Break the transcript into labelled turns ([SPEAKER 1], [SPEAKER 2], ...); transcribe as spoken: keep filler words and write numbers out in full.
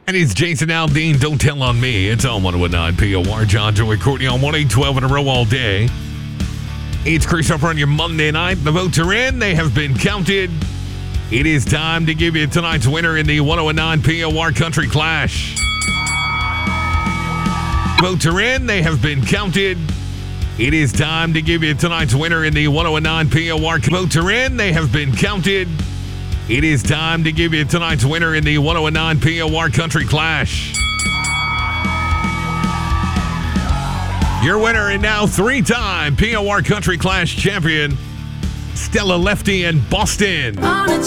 [SPEAKER 1] And it's Jason Aldean. Don't tell on me. It's on one oh nine P O R. John, Joey, Courtney on one eight twelve in a row all day. It's Christopher on your Monday night. The votes are in. They have been counted. It is time to give you tonight's winner in the one oh nine P O R Country Clash. Votes are in. They have been counted. It is time to give you tonight's winner in the one oh nine P O R. Votes are in. They have been counted. It is time to give you tonight's winner in the one oh nine P O R Country Clash. Your winner and now three-time P O R Country Clash champion, Stella Lefty in Boston.